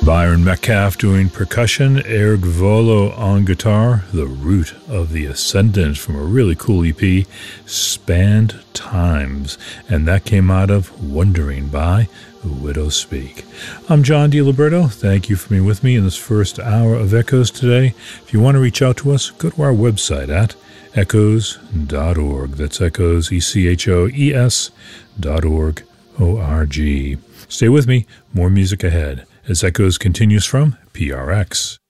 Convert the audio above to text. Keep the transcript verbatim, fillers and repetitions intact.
Byron Metcalf doing percussion, Eric Volo on guitar, The Root of the Ascendant from a really cool E P, Spanned Times, and that came out of Wondering by Widow Speak. I'm John DiLiberto. Thank you for being with me in this first hour of Echoes today. If you want to reach out to us, go to our website at echoes dot org. That's Echoes, E C H O E S dot org, O R G. Stay with me. More music ahead as Echoes continues from P R X.